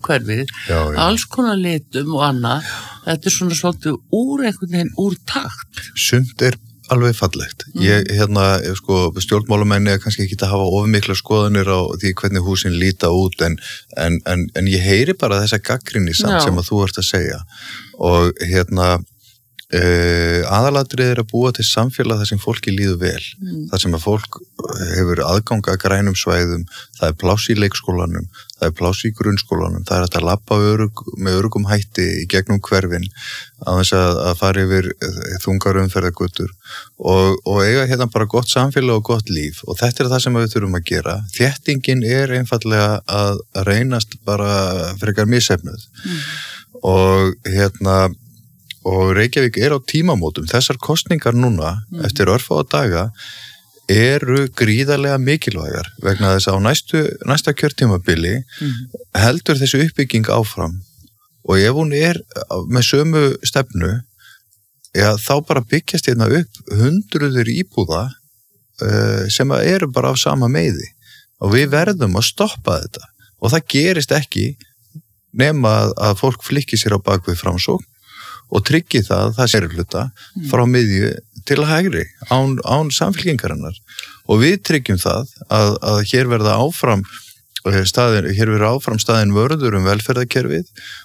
umhverfið, alls konar litum og annað, þetta svona svolítið úr einhvern veginn úr takt. Sumt alveg fallegt. Stjórnmálamenni kannski ekki að hafa ofurmiklar skoðanir á því hvernig húsin líta út en ég heyri bara þessa gagnrýni samt sem að þú ert að segja og aðalatrið að búa til samfélag þar sem fólki líður vel, þar sem að fólk hefur aðgang að grænum svæðum, það pláss í leikskólanum, það pláss í grunnskólanum, það hægt að labba með öruggum hætti í gegnum hverfin á þess að fara yfir þungar umferðargötur og eiga bara gott samfélag og gott líf og þetta það sem við þurfum að gera. Þéttingin einfaldlega að reynast bara frekar misheppnuð og Reykjavík á tímamótum. Þessar kosningar núna, eftir örfáa daga, eru gríðarlega mikilvægar vegna þess að á næsta kjörtímabili heldur þessu uppbygging áfram og ef hún með sömu stefnu, þá bara byggjast upp hundruður íbúða sem eru bara af sama meiði og við verðum að stoppa þetta og það gerist ekki nema að fólk flikki sér á bakvið Framsókn og tryggi það sérhluta frá miðju til hægri án samfylkingarinnar og við tryggjum það að hér verða áfram staðin vörður velferðarkerfið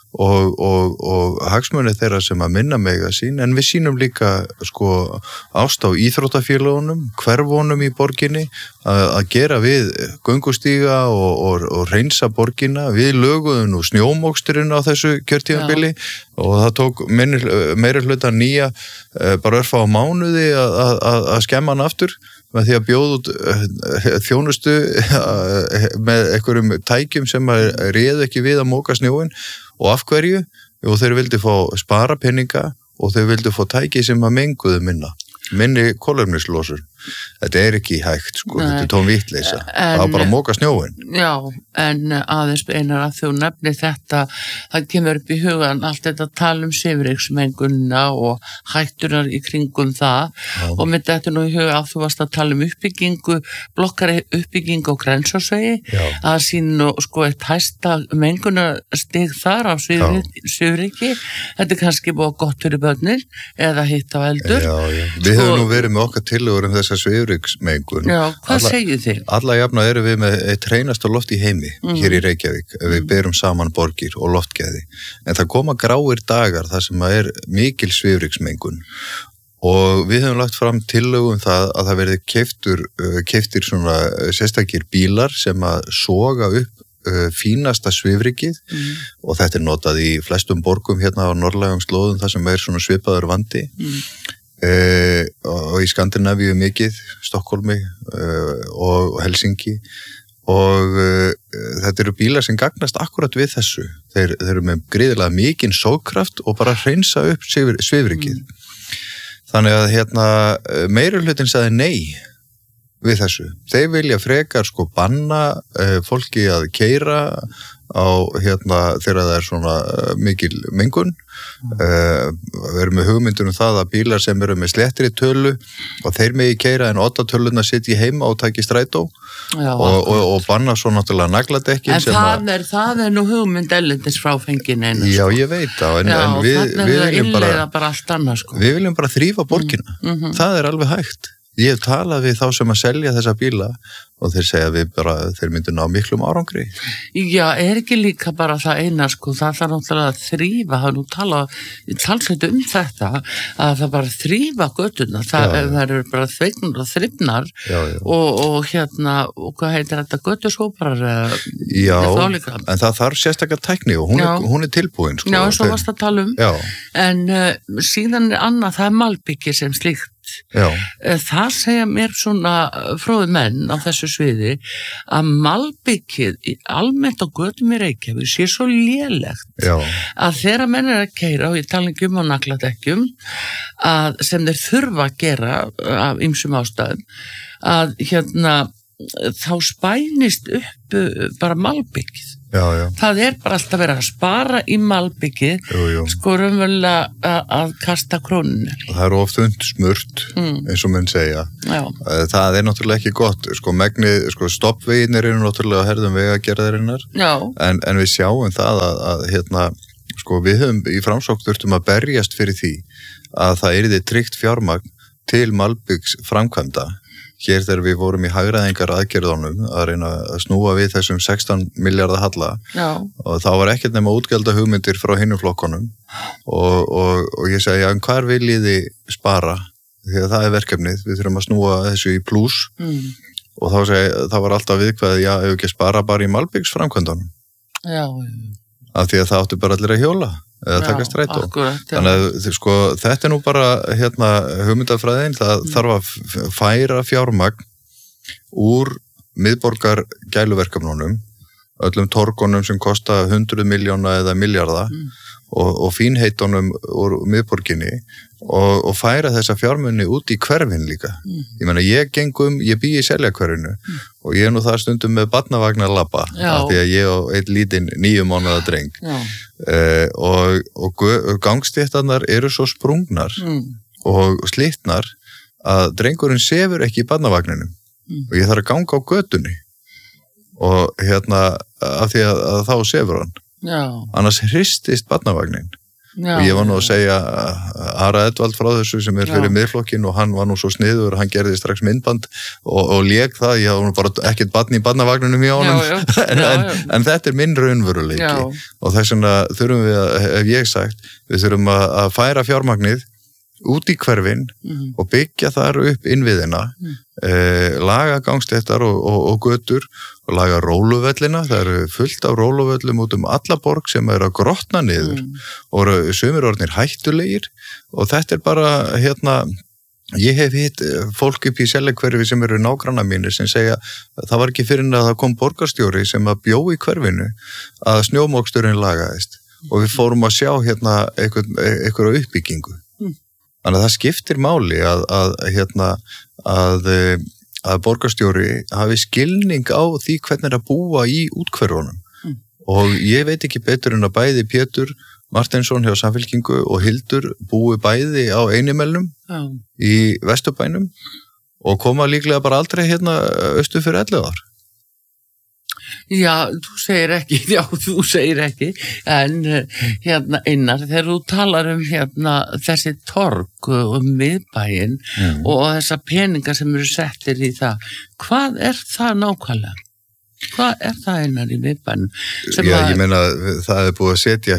og hagsmunir þeirra sem að minna mega sín en við sýnum líka ást á íþróttafélögunum, hverfunum í borginni að gera við göngustíga og reynsa borgina, við löguðum nú snjómoksturinn á þessu kjörtímabili og það tók meiri hluta nýja bara örfá á mánuði að skemma hann aftur með því að bjóða út þjónustu með einhverjum tækjum sem réðu ekki við að móka snjóin og af hverju? Og þeir vildu fá spara peninga og þeir vildu fá tæki sem að menguðu minni kolefnislosur. Þetta ekki hægt, þetta tóm vitleisa. Það bara móka snjóin. Já, en aðeins einar að þú nefnir þetta, það kemur upp í hugan allt þetta tala svifryksmengunina og hættunar í kringum það og með þetta nú í huga að þú varst að tala uppbyggingu, blokkari uppbyggingu á Grensásvegi, að sínu eitt hæsta mengunarstig þar á svifryki, þetta kannski búið gott fyrir börnin eða hitt á eldur. Já. Við höfum nú verið með okkar tillögur þessa svifryksmengun. Já, hvað segir þið? Alla jafna erum við með eitt hreinasta loft í heimi hér í Reykjavík ef við berum saman borgir og loftgæði. En það koma gráir dagar þar sem mikil svifryksmengun og við höfum lagt fram tillögu það að það verði keyptir svona sérstakir bílar sem að soga upp fínasta svifrykið og þetta notað í flestum borgum hérna á norðlægum slóðum þar sem svona svipaður vandi og í Skandinavíu mikið, Stokkólmi og Helsinki og þetta eru bílar sem gagnast akkurat við þessu. Þeir eru með gríðarlega mikinn sókraft og bara hreinsa upp svifrykið. Þannig að meirihlutin sagði nei við þessu. Þeir vilja frekar banna fólki að keyra á þegar það svona mikil mengun. Við erum með hugmyndur það að bílar sem eru með slettri tölu og þeir megi keyra en 8 tölurnar sitji heima og taki strætó og banna svo náttúrulega nagladekkin. En það nú hugmynd ellendis fráfengin einu. Já, ég veit það. En við viljum bara þrífa borgina. Það alveg hægt. Ég hef talað við þá sem að selja þessa bíla og þeir segja þeir myndu ná miklum árangri. Já, ekki líka bara það eina, það þarf náttúrulega að þrífa, það nú talsveit þetta, að það bara þrífa götuna, það eru bara þveignar og þrifnar og hvað heitir þetta, götusóprar? Já, en það þarf sérstaklega tækni og hún tilbúin. Já, svo varst að tala en síðan annað, það malbyggi sem slíkt. Já. Það segja mér svona fróði menn á þessu sviði að malbyggið almennt á götum í Reykjavík sé svo lélegt að þegar menn að keyra og ég tala ekki á nagladekkjum sem þeir þurfa að gera af ýmsum ástæðum að þá spænist upp bara malbyggið Já. Það bara alltaf verið að spara í malbyggið, sko raunverulega að kasta krónunni. Það oft smurt, eins og menn segja. Já. Það náttúrulega ekki gott, sko megnið, sko stoppveginir eru náttúrulega herðum vegagerðarinnar. Já. En við sjáum það að hérna, sko við höfum í Framsókn þurftum að berjast fyrir því að það yrði tryggt fjármagn til malbyggs framkvæmda. Hér þegar við vorum í hagræðingar aðgerðunum að reyna að snúa við þessum 16 milljarða halla. Já. Og þá var ekkert nema útgjalda hugmyndir frá hinum flokkunum og ég segi, en hvar viljið þið spara? Því að það verkefnið, við þurfum að snúa þessu í plús og þá var alltaf viðkvæðið, já, ef ekki spara bara í malbyggs framkvæmdunum. Já. Af því að það áttu bara allir að hjóla eða taka strætó. Akkurat, þannig að sko, þetta nú bara hugmyndafræðin, það þarf að færa fjármagn úr miðborgar gæluverkefnunum, öllum torgunum sem kosta 100 miljóna eða milljarða og fínheitunum úr miðborginni og færa þessa fjármunni út í hverfin líka. Ég meina, ég bý í Seljakverfinu og ég nú það stundum með barnavagnarlabba af því að ég og einn lítinn 9 mánaða dreng. Og gangstéttarnar eru svo sprungnar og slitnar að drengurinn sefur ekki í barnavagninum og ég þarf að ganga á götunni og af því að þá sefur hann. Annars hristist barnavagnin. Og ég var nú að segja Ara Edvald frá þessu sem fyrir miðflokkin og hann var nú svo sniður, hann gerði strax myndband og lék það, ég var nú bara ekkert barn í barnavagninum í honum en þetta minn raunveruleiki og þess vegna þurfum við hef ég sagt, við þurfum að færa fjármagnið út í hverfin og byggja þar upp innviðina, laga gangstéttar og götur og laga róluvellina, það eru fullt af róluvellum út alla borg sem eru að grotna niður og sumir orðnir hættulegir og þetta bara ég hef hitt fólk upp í Seljakverfi sem eru nágrannar mínir sem segja það var ekki fyrir að það kom borgarstjóri sem að bjó í hverfinu að snjómoksturinn lagaðist og við fórum að sjá einhverja uppbyggingu. Þannig að það skiptir máli að borgarstjóri hafi skilning á því hvernig að búa í útkverfunum. Og ég veit ekki betur en að bæði Pétur Marteinsson hjá Samfylkingu og Hildur búi bæði á Einimelnum í Vesturbænum og koma líklega bara aldrei austur fyrir 11 ár. Já, þú segir ekki, en Einar, þegar þú talar þessi torg miðbæinn og þessa peninga sem eru settir í það, hvað það nákvæmlega? Hvað það Einar í miðbæinn? Já, ég meina, það búið að setja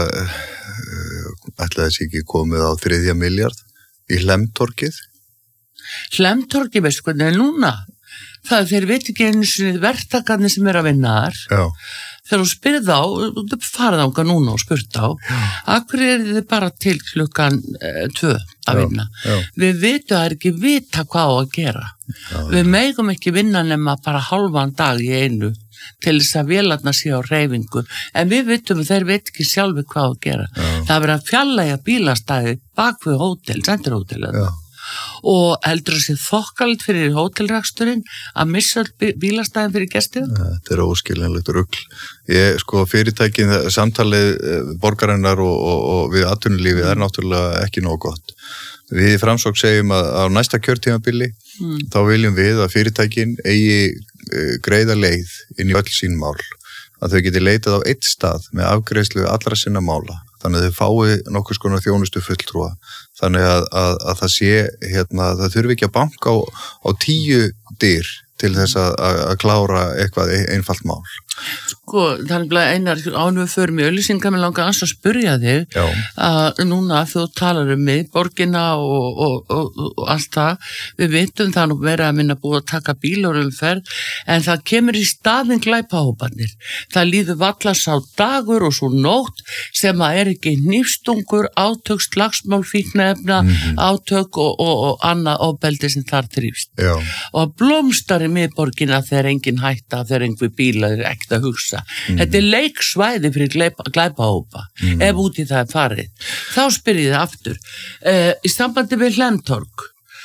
ætlaði þessi ekki komið á 3 milljarð í Hlemmtorgið. Hlemmtorgið, veistu hvernig er núna? Það þeir veit ekki einu sinni verktakarnir sem eru að vinna þar. Þegar þú spyrð á, þú farið ánga núna og spurt á, akkur þið bara til klukkan 2 að vinna. Við vitum að það ekki vita hvað á að gera. Við megum ekki vinna nema bara hálfan dag í einu til þess að vélarnar sé á hreyfingu. En við vitum að þeir veit ekki sjálfi hvað á að gera. Það verið að fjarlægja bílastæði bak við hótel, sendirhótelið. Og heldur þessi þokkalegt fyrir hótelreksturinn að missa bílastæðin fyrir gestum? Þetta óskiljanlegt rugl. Fyrirtækin, samtalið borgarinnar og við atvinnulífið náttúrulega ekki nóg gott. Við í Framsókn segjum að á næsta kjörtímabili þá viljum við að fyrirtækin eigi greiða leið inn í öll sín mál. Að þau geti leitað á einn stað með afgreiðslu allra sinna mála. Þannig að þau fái nokkurs konar þjónustu fulltrúa. Þannig að það sé, það þurfi ekki að banka á 10 dyr til þess að klára eitthvað einfalt mál. Þannig að Einar, ánum við förum í auglýsingar, mig langar að spyrja þig að núna þú talar miðborgina og allt það, við vitum það nú verið að minna búið að taka bílorumferð, en það kemur í staðinn glæpahóparnir. Það líður vallars á dagur og svo nótt sem að ekki hnífstungur, átök, slagsmál, fíkniefna, átök og annað ofbeldi sem þar þrífst. Og blómstar í miðborgina þegar engin hætta, þegar einhver bílar ekkert að hugsa. Þetta er leiksvæði fyrir glæpahópa ef út í það farið. Þá spyr ég það aftur. Í sambandi við Hlemmtorg,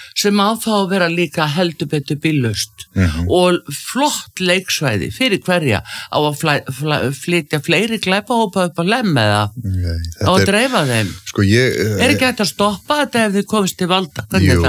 sem á þá að vera líka heldur betur bíllaust og flott leiksvæði fyrir hverja á að flytja fleiri glæpahópa upp á lem eða á að dreifa þeim. Sko ekki hægt að stoppa þetta ef þið komist til valda?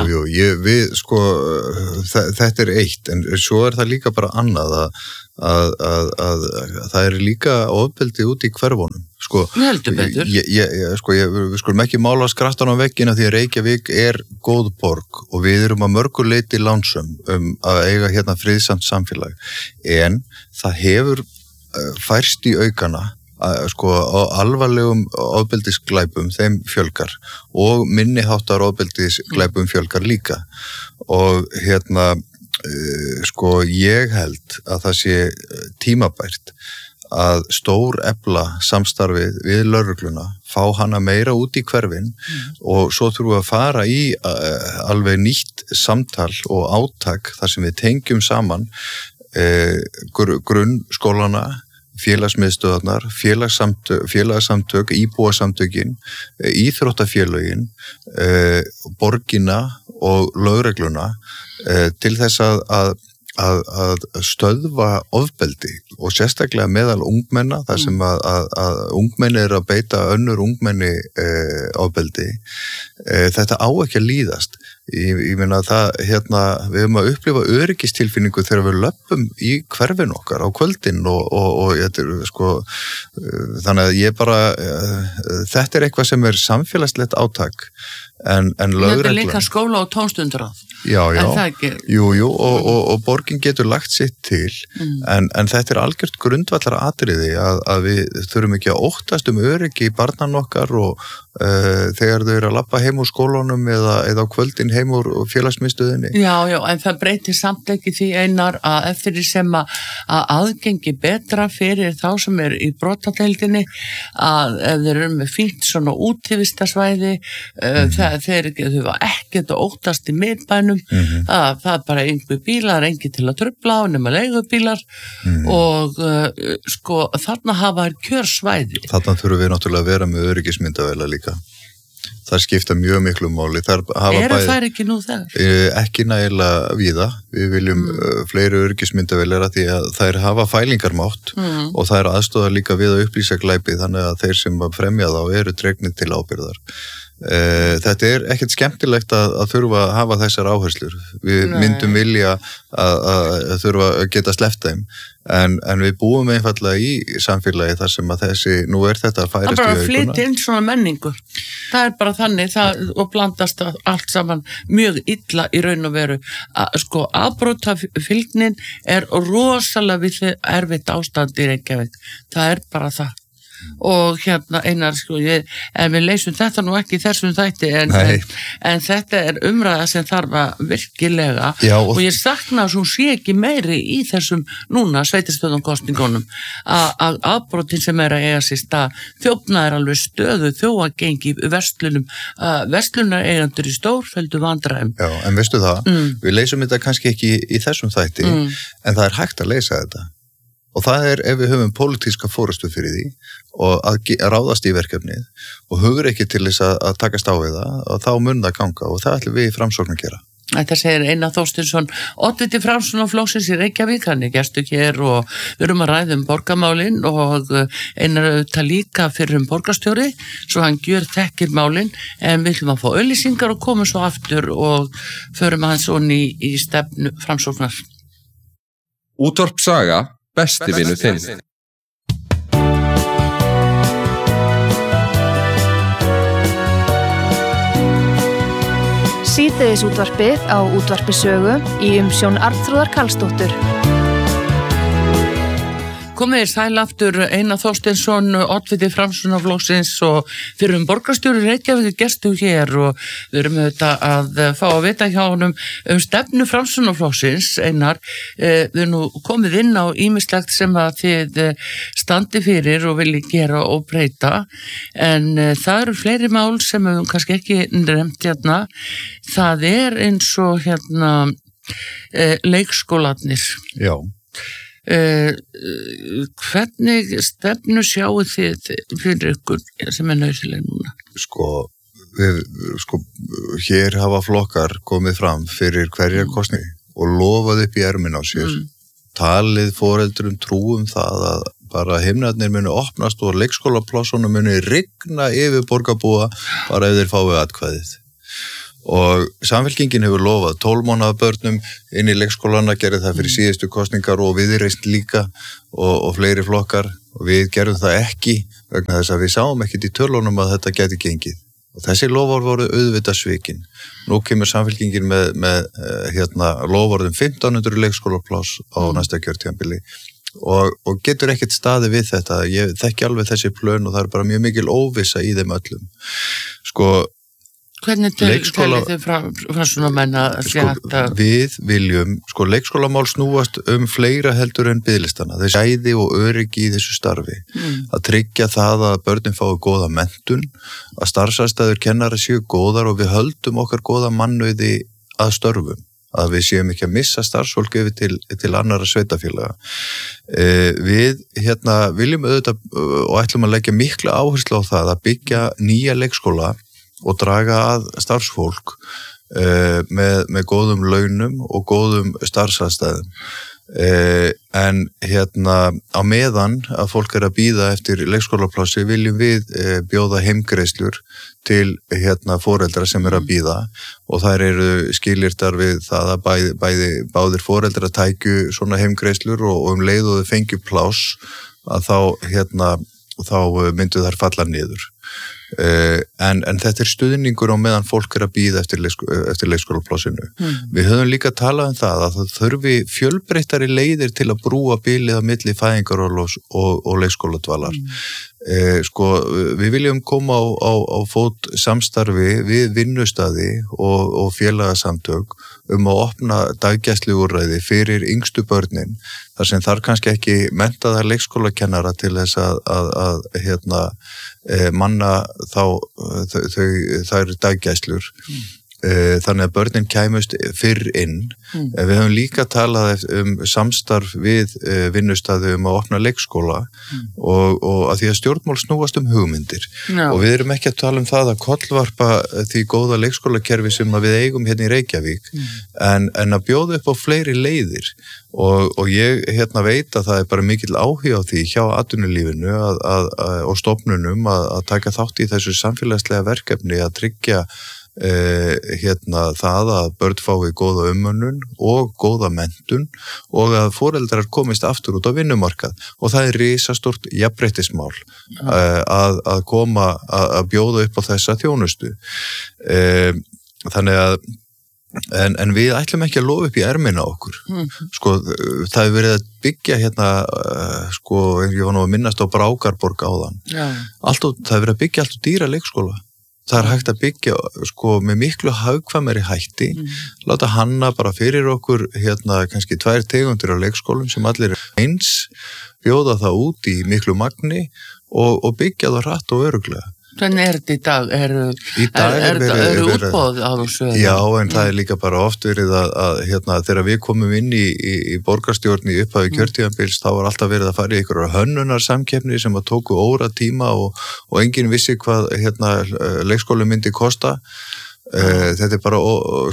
Þetta er eitt, en svo er það líka bara annað að það er líka ofbeldi út í hverfunum. Sko, heldur betur. Við skulum ekki mála skrattan á veggina því að Reykjavík er góð borg og við erum að mörgu leyti lánsöm að eiga hérna friðsamt samfélag. En það hefur færst í aukana á alvarlegum ofbeldisglæpum þeim fjölgar og minniháttar ofbeldisglæpum fjölgar líka. Og ég held að það sé tímabært að stór efla samstarfið við lögregluna, fá hana meira út í hverfin og svo þurfum við að fara í alveg nýtt samtal og átak þar sem við tengjum saman grunnskólana, félagsmiðstöðarnar, félagsamtök, íbúasamtökin, íþróttafélögin, borgina og lögregluna til þess að stöðva ofbeldi og sérstaklega meðal ungmenna þar sem að ungmenni eru að beita önnur ungmenni ofbeldi. Þetta á ekki að líðast. Ég meina það, við höfum að upplifa öryggistilfinningu þegar við löppum í hverfin okkar á kvöldin og þannig að ég bara, þetta er eitthvað sem er samfélagslegt átak en lögreglan. Þetta er líka skóla og tónstundaráð. Já. Og borgin getur lagt sitt til en þetta er algjört grundvallar atriði að við þurfum ekki að óttast öryggi í barnan okkar og þegar þau eru að labba heim úr skólanum eða á kvöldin heim úr félagsmiðstöðinni. Já, en það breytir samt ekki því Einar að eftir því sem að aðgengi betra fyrir þá sem er í brotadeildinni að ef þeir eru með fínt svona útivistarsvæði þeir var ekkert að óttast í miðbænum það er bara einhver bílar, engin til að trufla á nema leigubílar og þarna hafa kjörsvæði. Þarna þurfum við náttúrulega að vera með öryggismyndavélar líka. Það skipta mjög miklu máli. Þær ekki nú þegar? Ekki nægilega víða. Við viljum fleiri öryggismyndavélar því að þær hafa fælingarmátt og þær aðstoða líka við að upplýsa glæpi þannig að þeir sem að fremja þá eru dregnir til ábyrgðar. Þetta er ekkert skemmtilegt að þurfa að hafa þessar áherslur. Við myndum vilja að þurfa að geta sleppt þeim en við búum einfallega í samfélagi þar sem að nú er þetta að færast í aukuna. Það er bara að flytja inn svona menningu. Það er bara þannig og blandast allt saman mjög illa í raun og veru. Afbrotafylgnin er rosalega erfitt ástand í Reykjavík. Það er bara það. Og Einar, en við leysum þetta nú ekki í þessum þætti en þetta er umræða sem þarf að virkilega og ég sakna að hún sé ekki meiri í þessum núna sveitarstjórnarkosningunum að afbrotin sem er að eiga sér stað þjófnað er alveg stöðu þjóagengi verslunareigandur í stórfelldu vandræðum. Já, en veistu það, við leysum þetta kannski ekki í þessum þætti en það er hægt að leysa þetta. Og það er ef við höfum pólitíska forystu fyrir því og að ráðast í verkefnið og hugur ekki til þess að takast á við það og þá mun það ganga og það ætlum við í Framsókn að gera. Þetta segir Einar Þorsteinsson, oddviti Framsóknarflokksins í Reykjavík, hann er gestur hér og við erum að ræða borgarmálin og Einar auðvitað líka fyrir borgarstjóri, svo hann gjör þekkir málin, en við ætlum að fá auglýsingar og komum svo aftur og förum aðeins onni í stefnu Framsóknar. Útvarp Saga, besti vinur þinn. Síðdegisútvarpið á Útvarpi Sögu í umsjón Arnþrúðar Karlsdóttur. Komið sæl aftur Einar Þorsteinsson, oddviti Framsóknarflokksins og fyrir borgarstjóri Reykjavík gestur hér og við erum auðvitað að fá að vita hjá honum stefnu Framsóknarflokksins. Einar, við erum nú komið inn á ýmislegt sem að þið standi fyrir og vilji gera og breyta en það eru fleiri mál sem við kannski ekki nefnt hérna. Það er eins og leikskólarnir. Já. Hvernig stefnu sjáu þið fyrir ykkur sem er nauðsynleg núna? Sko, hér hafa flokkar komið fram fyrir hverjar kosningu og lofað upp í ermin á sér, talið foreldrum trúum það að bara himnarnir muni opnast og leikskólaplássunum muni rigna yfir borgarbúa bara ef þeir fái atkvæðið. Og Samfylkingin hefur lofað 12 mánaða börnum inn í leikskólana, gerði það fyrir síðustu kosningar og Viðreisn líka og fleiri flokkar og við gerðum það ekki vegna þess að við sáum ekkert í tölunum að þetta gæti gengið. Og þessi lofar voru auðvitað svikin. Nú kemur Samfylkingin með loforðum 1500 leikskólapláss á næsta kjörtímabili og getur ekkert staðið við þetta. Ég þekki alveg þessi plön og það er bara mjög mikil óvissa í þeim öllum. Hvernig telið þið frá svona menna Við viljum, leikskólamál snúast fleira heldur en biðlistana. Þessi gæði og öryggi í þessu starfi. Að tryggja það að börnin fái góða menntun, að starfsaðstæður kennara séu góðar og við höldum okkar góða mannauði að störfum. Að við séum ekki að missa starfsfólk yfir til annara sveitafélaga. Við viljum auðvitað og ætlum að leggja mikla áherslu á það að byggja nýja leikskóla og draga að starfsfólk með góðum launum og góðum starfsaðstæðum. En á meðan að fólk að bíða eftir leikskólaplássi viljum við bjóða heimgreiðslur til foreldra sem að bíða og þær eru skilyrtar við það að báðir foreldra tækju svona heimgreiðslur og leið og þau fengju pláss að þá myndu þær falla niður. En þetta stuðningur á meðan fólk að bíða eftir leikskólaplássinu. Við höfum líka talað það að það þurfi fjölbreyttari leiðir til að brúa bilið á milli fæðingarorlofs og leikskóladvalar. Við viljum koma á fót samstarfi við vinnustaði og félagasamtök að opna daggæsluúrræði fyrir yngstu börnin, þar sem þar kannski ekki menntaðar leikskólakennara til þess að manna þær daggæslur. Þannig að börnin kæmust fyrr inn. Við höfum líka talað samstarf við vinnustaði að opna leikskóla og að því að stjórnmál snúast hugmyndir. Og við erum ekki að tala það að kollvarpa því góða leikskólakerfi sem við eigum hérna í Reykjavík, en að bjóða upp á fleiri leiðir. Og ég veit að það er bara mikill áhugi á því hjá atvinnulífinu og stofnunum að taka þátt í þessu samfélagslega verkefni að tryggja það að börn fái góða umönnun og góða menntun og að foreldrar komist aftur út á vinnumarkað og það er risastórt jafnréttismál að koma að bjóða upp á þessa þjónustu. Þannig að en við ætlum ekki að lofa upp í ermina okkur. Það hefur verið að byggja ég var nú að minnast á Brákarborg áðan. Það hefur verið að byggja allt dýra leikskóla. Það er hægt að byggja með miklu hagkvæmari hætti, láta hanna bara fyrir okkur kannski 2 tegundir á leikskólum sem allir eins, bjóða það út í miklu magni og byggja það hratt og örugglega. Hvernig þetta í dag? Eru útboð á þessu? Já, en það er líka bara oft verið að þegar við komum inn í borgarstjórn í upphafi kjörtímabils, þá var alltaf verið að fara í einhverjar hönnunarsamkeppni sem að tóku óratíma og enginn vissi hvað leikskóli myndi kosta. Þetta er bara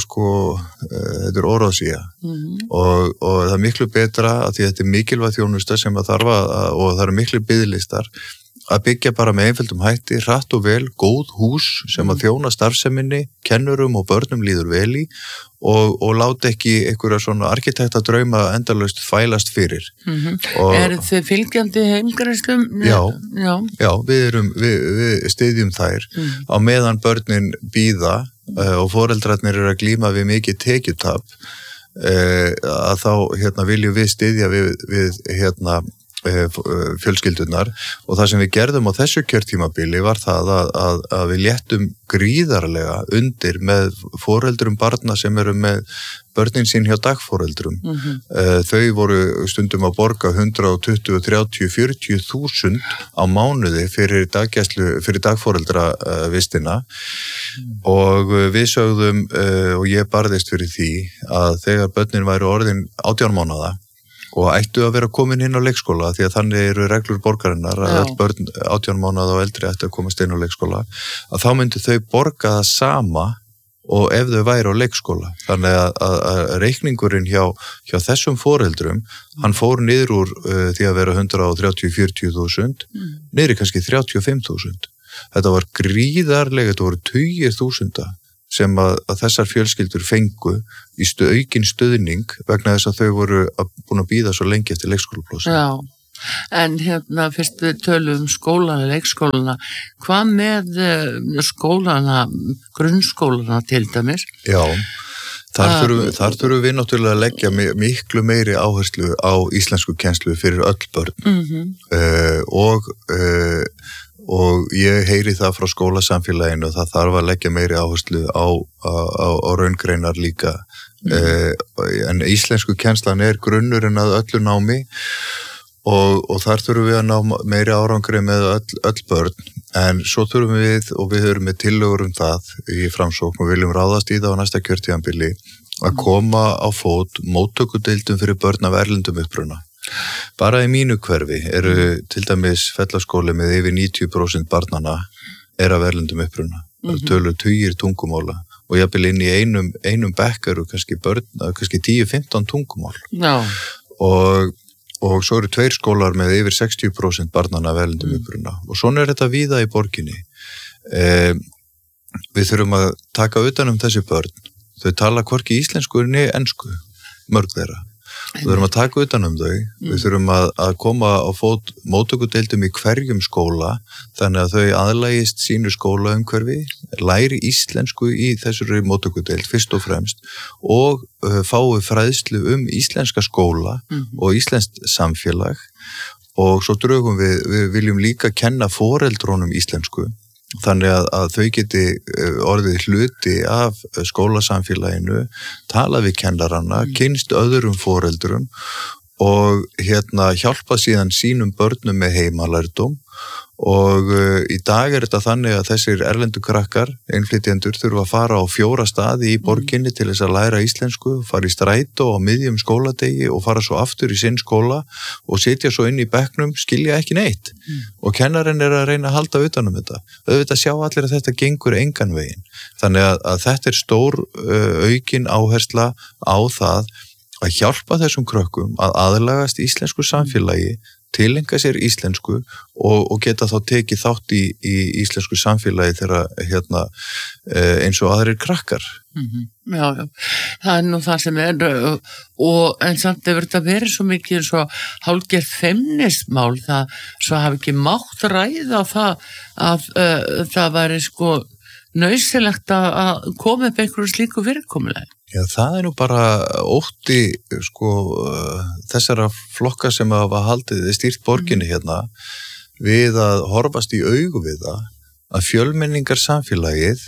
þetta er óráðsía og það er miklu betra að því að þetta er mikilvæg þjónusta sem að þarf og það eru miklu biðlistar að byggja bara með einföldum hætti, hratt og vel, góð hús sem að þjóna starfseminni, kennurum og börnum líður vel í og láta ekki einhverja svona arkitektadrauma endalaust fælast fyrir. Eru þið fylgjandi heimgreiðslum? Já, við styðjum þær á meðan börnin bíða og foreldrarnir eru að glíma við mikið tekjutap að þá viljum við styðja við fjölskyldunar og það sem við gerðum á þessu kjörtímabili var það að við léttum gríðarlega undir með foreldrum barna sem eru með börnin sín hjá dagforeldrum. Þau voru stundum að borga 120, 30, 40.000 á mánuði fyrir dagforeldravistina og við sögðum og ég barðist fyrir því að þegar börnin væru orðin 18 mánaða og ættu að vera komin inn á leikskóla því að þannig eru reglur borgarinnar að öll börn 18 mánaða og eldri ættu að komast inn á leikskóla, að þá myndu þau borga það sama og ef þau væri á leikskóla. Þannig að reikningurinn hjá þessum foreldrum, hann fór niður úr því að vera 130-40.000 niður í kannski 35.000. Þetta var gríðarlega, þetta voru tugir þúsunda sem að þessar fjölskyldur fengu í aukinn stuðning vegna þess að þau voru búin að bíða svo lengi eftir leikskólaplássi. Já, en fyrst við tölum skólana, leikskólana, hvað með skólana, grunnskólana til dæmis? Já, þar þurfum við náttúrulega að leggja miklu meiri áherslu á íslensku kennslu fyrir öll börn og ég heyri það frá skólasamfélaginu og það þarf að leggja meiri áherslu á raungreinar líka. En íslensku kennslan grunnurinn að öllu námi og þar þurfum við að ná meiri árangri með öll börn, en svo þurfum við, og við höfum með tillögur það í Framsókn og viljum ráðast í það á næsta kjörtímabili, að koma á fót móttökudeildum fyrir börn af erlendum uppruna. Bara í mínu hverfi eru til dæmis Fellaskóli með yfir 90% barnana af erlendum uppruna. Tölur tugir tungumóla og jafnvel inn í einum bekk eru kannski 10-15 tungumál. Já. Og svo eru 2 skólar með yfir 60% barnana af erlendum uppruna. Og svona þetta víða í borginni. Við þurfum að taka utan þessi börn. Þau tala hvorki íslensku né ensku, mörg þeirra. Við þurfum að taka utan þau, við þurfum að koma á fót móttökudeildum í hverjum skóla, þannig að þau aðlagist sínu skólaumhverfi, læri íslensku í þessari móttökudeild fyrst og fremst og fái fræðslu íslenska skóla og íslenskt samfélag, og svo drögum við viljum líka kenna foreldrónum íslensku, þannig að þau geti orðið hluti af skólasamfélaginu, tala við kennarana, kynnst öðrum foreldrum og hjálpa síðan sínum börnum með heimalærdóm. Og í dag þetta þannig að þessir erlendu krakkar, innflytjendur, þurfa að fara á 4 staði í borginni til þess að læra íslensku, fara í strætó á miðjum skóladegi og fara svo aftur í sinn skóla og sitja svo inn í bekknum, skilja ekki neitt. Og kennarinn að reyna að halda utan þetta. Auðvitað sjá allir að þetta gengur engan veginn. Þannig að þetta stór aukin áhersla á það að hjálpa þessum krökkum að aðlagast íslensku samfélagi, tilenga sér íslensku og geta þá tekið þátt í íslensku samfélagi þegar eins og aðrir krakkar. Já, það nú það sem en samt hefur þetta verið svo mikið svo hálfgerð feimnismál, það svo hafi ekki mátt ræða það að það væri nauðsynlegt að koma upp einhverju slíku fyrirkomulagi. Já, það nú bara ótti þessara flokka sem hafa haldið stýrt borginni við að horfast í augu við það að fjölmenningar samfélagið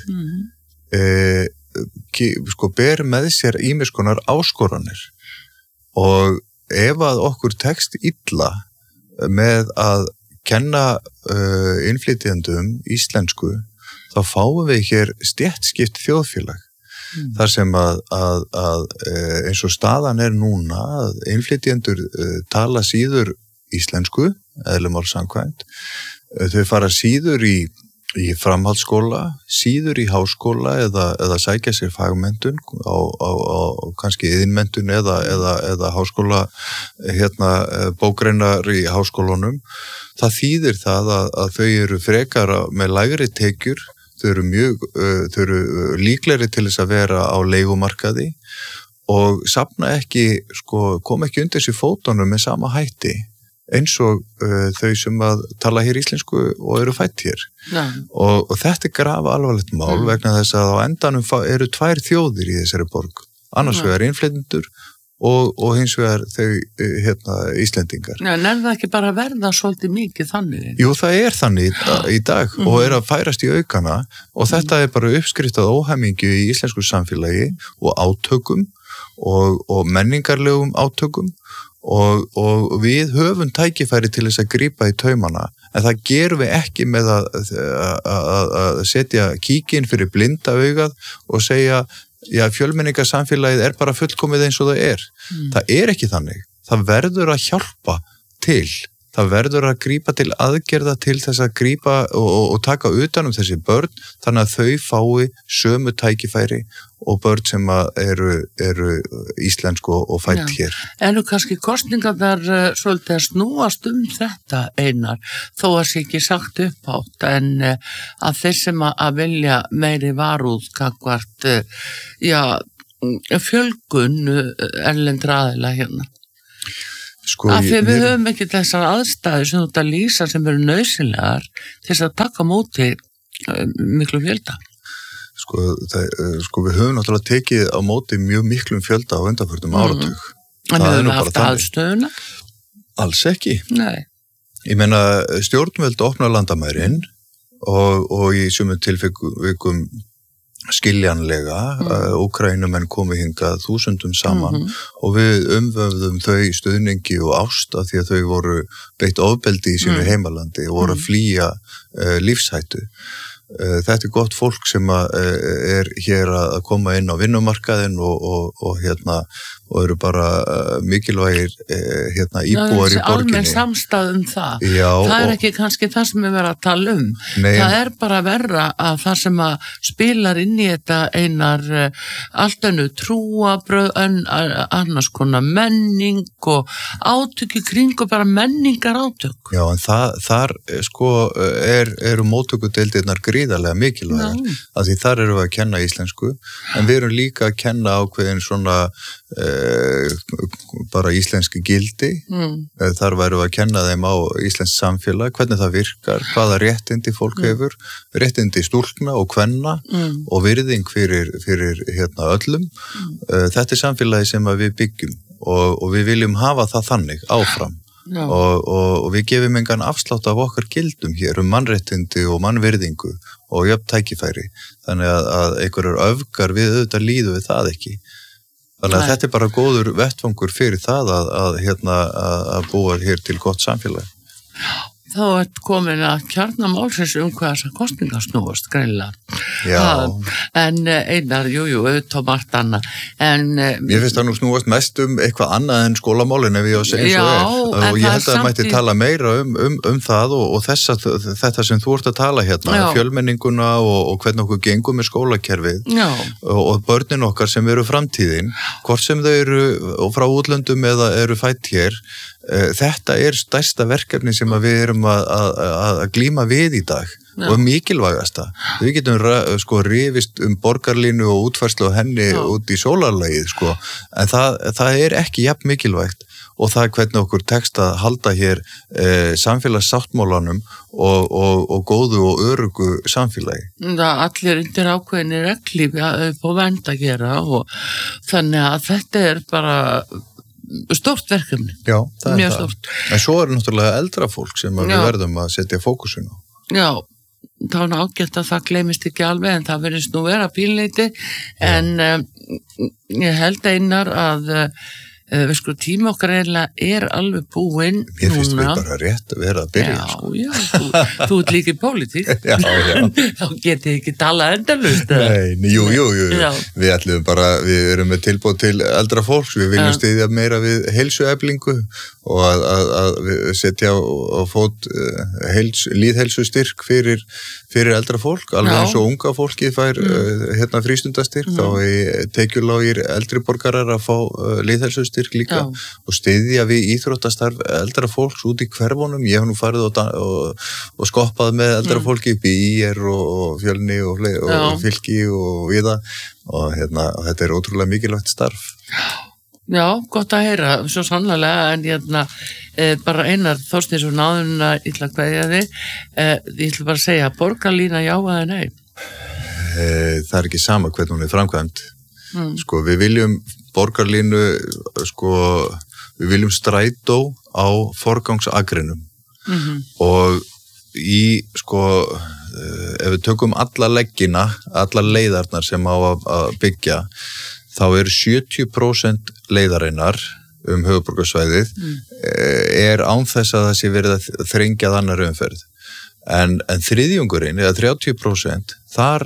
ber með sér ýmiss konar áskoranir, og ef að okkur tekst illa með að kenna innflytjendum íslensku, þá fáum við hér stéttskipt þjóðfélag. Þar sem að eins og staðan núna að innflytjendur tala síður íslensku, eðlumál samkvæmt, þau fara síður í framhaldsskóla, síður í háskóla eða sækja sér fagmenntun á kannski iðnmenntun eða háskóla bókreinar í háskólunum. Það þýðir það að þau eru frekar með lægri tekjur, þau eru líklegri til þess að vera á leigumarkaði og safna ekki, koma ekki undir sér fótunum með sama hætti eins og þau sem að tala hér íslensku og eru fædd hér. Og þetta grafa alvarlegt mál vegna þess að á endanum eru 2 þjóðir í þessari borg. Annars vegar innflytjendur og hins vegar þau Íslendingar. Já, en það ekki bara verða svolítið mikið þannig? Jú, það þannig í dag og að færast í aukana, og þetta bara uppskriftað óhæmingju í íslensku samfélagi og átökum og menningarlegum átökum, og við höfum tækifæri til þess að grípa í taumana, en það gerum við ekki með að setja kíkinn fyrir blinda augað og segja, já, fjölmenningarsamfélagið bara fullkomið eins og það. Það ekki þannig. það verður að hjálpa til. Það verður að grípa til aðgerða til þess að grípa og taka utan þessi börn þannig að þau fái sömu tækifæri og börn sem eru íslensk og fædd hér. En kannski kosningarnar svolítið að snúast þetta Einar, þó að sé ekki sagt upphátt, en að þeir sem að vilja meiri varúð gagnvart fjölgun erlendra aðila hérna. Af því við höfum ekki þessar aðstæður sem þú ert að lýsa sem eru nauðsynlegar til þess að taka móti miklu fjölda. Við höfum náttúrulega tekið á móti mjög miklum fjölda á undanförnum áratug. En við höfum haft aðstöðuna? Alls ekki. Nei. Ég meina, stjórnvöld opna landamærin og í sumum tilvikum skiljanlega, Úkraínumenn komu hingað þúsundum saman og við umvöfðum þau stuðningi og ást af því að þau voru beitt ofbeldi í sínu heimalandi og voru að flýja lífshættu. Þetta gott fólk sem hér að koma inn á vinnumarkaðinn og eru bara mikilvægir íbúar í borginni. Almenn samstæð það. Já, það ekki kannski það sem við verðum að tala Nei, það bara verra að það sem að spilar inn í þetta Einar allt önnu trúabröð, annars konar menning og átök í kring og bara menningar átök. Já, en þar eru móttökudeildirnar gríðarlega mikilvægar, af því þar erum við að kenna íslensku, en við erum líka að kenna ákveðin svona bara íslenski gildi. Þar værum við að kenna þeim á íslenskt samfélag, hvernig það virkar, hvaða réttindi fólk hefur, réttindi stúlkna og kvenna og virðing fyrir öllum. Þetta samfélagi sem við byggjum og við viljum hafa það þannig áfram. Og við gefum engan afslátt af okkar gildum hér mannréttindi og mannvirðingu og jöfn tækifæri. Þannig að einhverjar öfgar við auðvitað líðu við það ekki. Þannig að þetta bara góður vettvangur fyrir það að búa hér til gott samfélag. Þá komin að kjarnamálsins hvað þessar kosningar snúast greinilega. Já. En Einar, auðvitað margt annað. Mér finnst það nú snúast mest eitthvað annað en skólamálin ef ég á að segja svo og ég held að það mætti tala meira það og þetta sem þú ert að tala fjölmenninguna og hvernig okkur gengum með skólakerfið og börnin okkar sem eru framtíðin, hvort sem þau eru frá útlöndum eða eru fædd hér. Þetta stærsta verkefni sem við erum að glíma við í dag og mikilvægasta. Við getum rifist borgarlínu og útfærslu á henni út í sólarlagið, en það ekki jafn mikilvægt og það hvernig okkur tekst að halda hér samfélagssáttmálanum og góðu og örugu samfélagi. Allir undir ákveðinni reglífi upp á vernd að gera og þannig að þetta bara stórt verkefni. Já, það mjög stórt. En svo náttúrulega eldra fólk sem við verðum að setja fókusin á. Já, þá ágætt að það gleymist ekki alveg en það verðist nú vera pínleiti en ég held Einar að tíma okkar eiginlega alveg búinn núna. Mér finnst við bara rétt að vera að byrja. Já, þú ert líka í pólitík. Já. Þá getið ekki talað endalaust. Nei, jú. Við ætlum bara, við erum með tilboð til eldra fólks, við viljum styðja meira við heilsueflingu og að setja á fót lýðheilsustyrk fyrir eldra fólk, alveg eins og unga fólkið fær frístundastyrk, þá tekjulágir eldri borgarar að fá lýðheilsustyrk líka og styðja við íþróttastarf eldra fólks út í hverfunum. Ég hef nú farið og skoppað með eldra fólki upp í IR og Fjölni og Fylki og Viða og þetta ótrúlega mikilvægt starf. Já, gott að heyra, svo sannlega en bara Einar Þorsteinsson áður að ég ætla að kveðja þig. Ég ætla bara að segja borgarlína já eða nei. Það ekki sama hvernig hún framkvæmt. Við viljum borgarlínu, við viljum strætó á forgangsakrinum og ef við tökum alla leggina, alla leiðarnar sem á að byggja, þá 70% leiðarinnar höfuðborgarsvæðið án þess að það sé verið að þrengja annar umferð. En þriðjungurinn, eða 30%, þar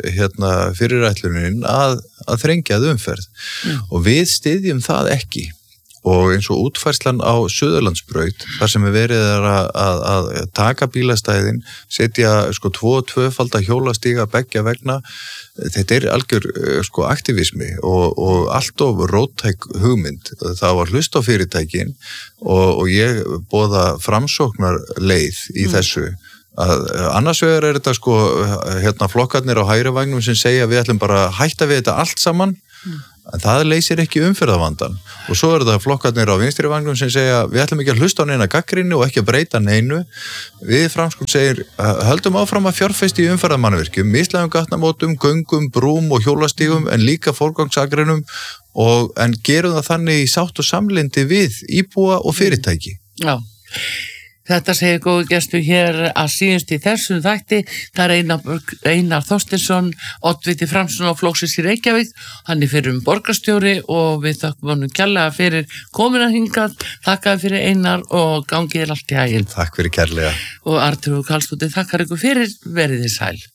fyrirætlunin að þrengja umferð og við styðjum það ekki. og eins og útfærslan á Suðurlandsbraut, þar sem verið að taka bílastæðin, setja sko 2-2-falda hjólastíga beggja vegna, þetta algjör sko aktivismi og allt of róttæk hugmynd. Það var hlust á fyrirtækin og ég boða framsóknar leið í þessu. Annars vegar þetta sko flokkarnir á hægri vagnum sem segja við ætlum bara að hætta við þetta allt saman, en það leysir ekki umferðarvandann. Og svo þetta flokkarnir á vinstri vagnum sem segja við ætlum ekki að hlusta á neina gagnrýni og ekki að breyta neinu. Við framsókn segir höldum áfram að fjárfesta í umferðarmannvirkjum, mislægum gatnamótum, göngum, brúm og hjólastígum en líka forgangsakreinum en gerum það þannig í sátt og samlyndi við íbúa og fyrirtæki. Já. Þetta segir góðu gestur hér að síðust í þessum þætti. Það Einar Þorsteinsson, oddviti Framsóknar flokksins í Reykjavík. Hann fyrrum borgarstjóri og við þökkum honum kærlega fyrir komuna hingað. Þakkaði fyrir Einar og gangið allt í haginn. Takk fyrir kærlega. Og Arnþrúður Karlsdóttir þakkar ykkur fyrir, verið þið sæl.